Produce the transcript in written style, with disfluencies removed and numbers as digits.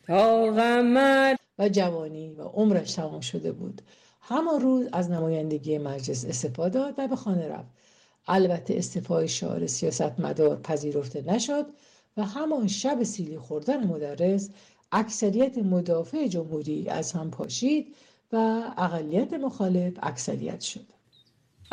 تا قمر و جوانی و عمرش تمام شده بود. همان روز از نمایندگی مجلس استعفا داد و به خانه رفت. البته استعفای شعار سیاستمدار پذیرفته نشد و همان شب سیلی خوردن مدرس اکثریت مدافع جمهوری از هم پاشید و اقلیت مخالف اکثریت شد.